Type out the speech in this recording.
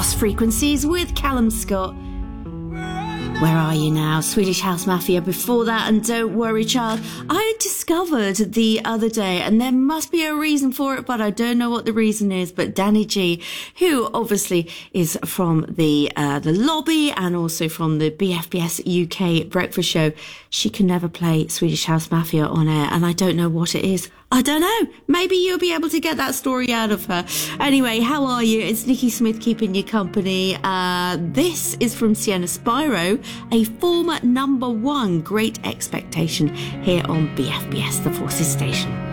Lost Frequencies with Callum Scott. Where Are You Now? Swedish House Mafia before that, and Don't Worry Child. I discovered the other day, and there must be a reason for it, but I don't know what the reason is, but Danny G, who obviously is from the Lobby and also from the BFBS UK breakfast show, she can never play Swedish House Mafia on air, and I don't know what it is. I don't know. Maybe you'll be able to get that story out of her. Anyway, how are you? It's Nikki Smith keeping you company. This is from Sienna Spyro, a former #1, Great Expectation, here on BFBS, the Forces Station.